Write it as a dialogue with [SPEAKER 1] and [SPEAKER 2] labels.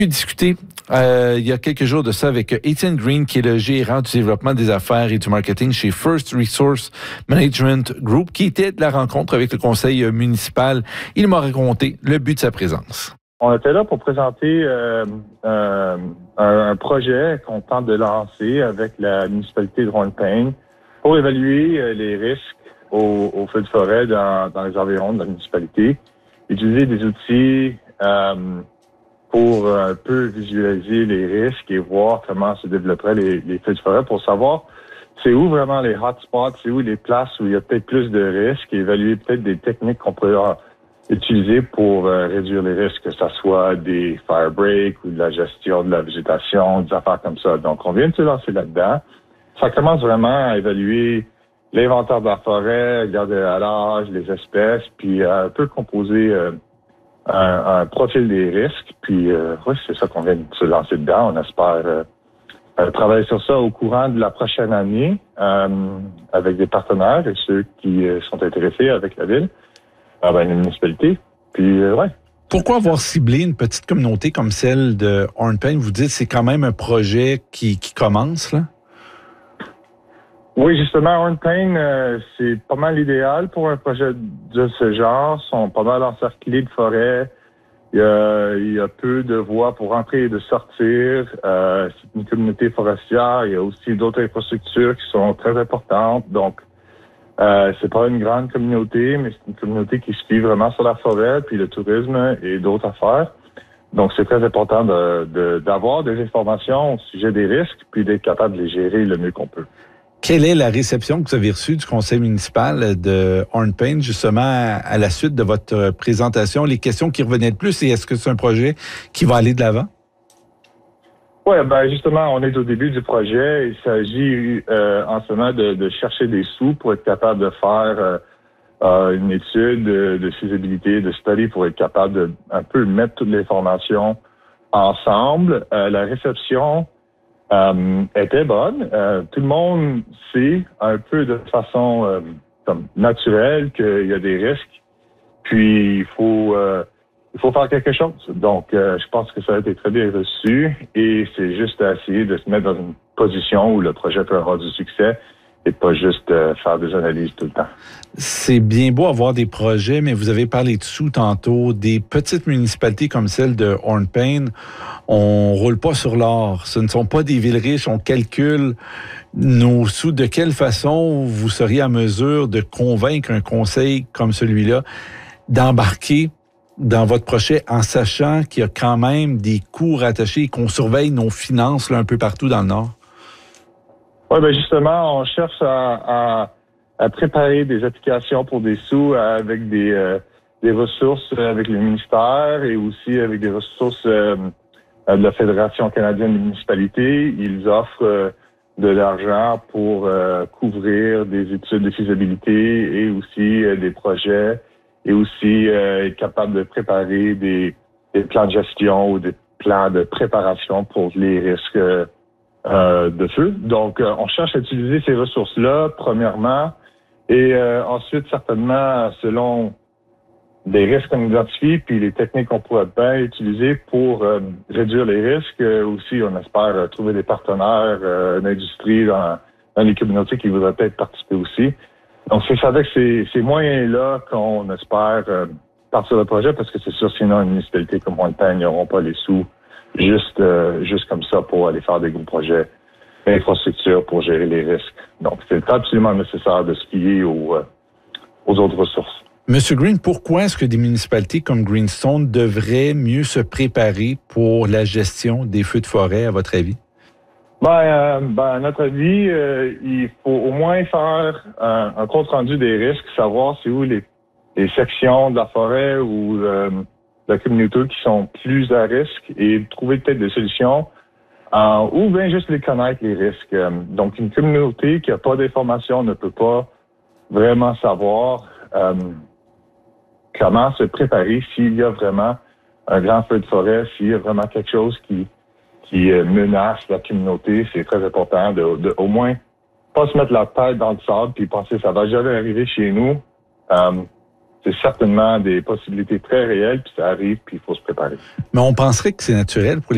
[SPEAKER 1] Discuter il y a quelques jours de ça avec Étienne Green, qui est le gérant du développement des affaires et du marketing chez First Resource Management Group, qui était de la rencontre avec le conseil municipal. Il m'a raconté le but de sa présence.
[SPEAKER 2] On était là pour présenter un projet qu'on tente de lancer avec la municipalité de Ronde-Payne pour évaluer les risques aux feux de forêt dans les environs de la municipalité. Utiliser des outils pour un peu visualiser les risques et voir comment se développeraient les feux de forêt pour savoir c'est où vraiment les hotspots, c'est où les places où il y a peut-être plus de risques et évaluer peut-être des techniques qu'on pourrait utiliser pour réduire les risques, que ce soit des fire breaks ou de la gestion de la végétation, des affaires comme ça. Donc, on vient de se lancer là-dedans. Ça commence vraiment à évaluer l'inventaire de la forêt, regarder à l'âge, les espèces, puis un peu composer un profil des risques. Puis, oui, c'est ça qu'on vient de se lancer dedans. On espère travailler sur ça au courant de la prochaine année avec des partenaires et ceux qui sont intéressés avec la ville, la municipalité. Puis, ouais.
[SPEAKER 1] Pourquoi avoir ciblé une petite communauté comme celle de Ronde-Payne? Vous dites que c'est quand même un projet qui commence, là?
[SPEAKER 2] Oui, justement, Ronde-Payne, c'est pas mal idéal pour un projet de ce genre. Ils sont pas mal encerclés de forêt. Il y a peu de voies pour entrer et de sortir. C'est une communauté forestière. Il y a aussi d'autres infrastructures qui sont très importantes. Donc, c'est pas une grande communauté, mais c'est une communauté qui se vit vraiment sur la forêt, puis le tourisme et d'autres affaires. Donc, c'est très important d'avoir des informations au sujet des risques, puis d'être capable de les gérer le mieux qu'on peut.
[SPEAKER 1] Quelle est la réception que vous avez reçue du conseil municipal de Ronde-Payne, justement, à la suite de votre présentation? Les questions qui revenaient le plus, et est-ce que c'est un projet qui va aller de l'avant?
[SPEAKER 2] Oui, justement, on est au début du projet. Il s'agit en ce moment de chercher des sous pour être capable de faire une étude de faisabilité, de study, pour être capable de un peu mettre toute l'information ensemble. La réception était bonne. Tout le monde sait un peu de façon comme naturelle qu'il y a des risques. Puis il faut faire quelque chose. Donc, je pense que ça a été très bien reçu et c'est juste à essayer de se mettre dans une position où le projet peut avoir du succès et pas juste faire des analyses tout le temps.
[SPEAKER 1] C'est bien beau avoir des projets, mais vous avez parlé de sous tantôt. Des petites municipalités comme celle de Ronde-Payne, on roule pas sur l'or. Ce ne sont pas des villes riches. On calcule nos sous. De quelle façon vous seriez à mesure de convaincre un conseil comme celui-là d'embarquer dans votre projet en sachant qu'il y a quand même des coûts rattachés et qu'on surveille nos finances là, un peu partout dans le Nord?
[SPEAKER 2] Oui, justement, on cherche à préparer des applications pour des sous avec des ressources avec le ministère et aussi avec des ressources de la Fédération canadienne des municipalités. Ils offrent de l'argent pour couvrir des études de faisabilité et aussi des projets et aussi être capable de préparer des plans de gestion ou des plans de préparation pour les risques de feu. Donc, on cherche à utiliser ces ressources-là, premièrement, et ensuite, certainement, selon des risques qu'on identifie, puis les techniques qu'on pourrait bien utiliser pour réduire les risques. Aussi, on espère trouver des partenaires d'industrie dans les communautés qui voudraient peut-être participer aussi. Donc, c'est avec ces moyens-là qu'on espère partir le projet, parce que c'est sûr, sinon, une municipalité comme Ronde-Payne n'auront pas les sous juste comme ça pour aller faire des gros projets d'infrastructure pour gérer les risques. Donc, c'est absolument nécessaire de se fier aux autres ressources.
[SPEAKER 1] Monsieur Green, pourquoi est-ce que des municipalités comme Greenstone devraient mieux se préparer pour la gestion des feux de forêt, à votre avis?
[SPEAKER 2] À notre avis, il faut au moins faire un compte-rendu des risques, savoir c'est où les sections de la forêt ou de la communauté qui sont plus à risque et trouver peut-être des solutions ou bien juste les connaître, les risques. Donc, une communauté qui n'a pas d'informations ne peut pas vraiment savoir comment se préparer s'il y a vraiment un grand feu de forêt, s'il y a vraiment quelque chose qui menace la communauté. C'est très important de au moins pas se mettre la tête dans le sable puis penser ça va jamais arriver chez nous. C'est certainement des possibilités très réelles, puis ça arrive, puis il faut se préparer.
[SPEAKER 1] Mais on penserait que c'est naturel pour les